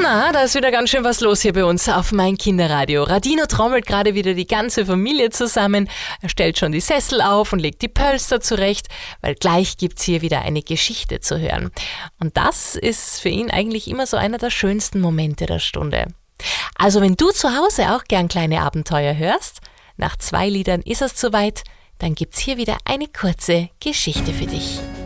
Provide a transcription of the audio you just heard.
Na, da ist wieder ganz schön was los hier bei uns auf mein Kinderradio. Radino trommelt gerade wieder die ganze Familie zusammen. Er stellt schon die Sessel auf und legt die Pölster zurecht, weil gleich gibt's hier wieder eine Geschichte zu hören. Und das ist für ihn eigentlich immer so einer der schönsten Momente der Stunde. Also wenn du zu Hause auch gern kleine Abenteuer hörst, nach 2 Liedern ist es soweit, dann gibt's hier wieder eine kurze Geschichte für dich.